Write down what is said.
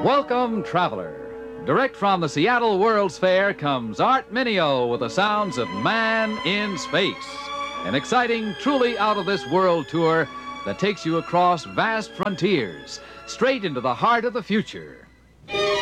Welcome, traveler. Direct from the Seattle World's Fair comes Art Mineo with the sounds of Man in Space, an exciting, truly out-of-this-world tour that takes you across vast frontiers, straight into the heart of the future.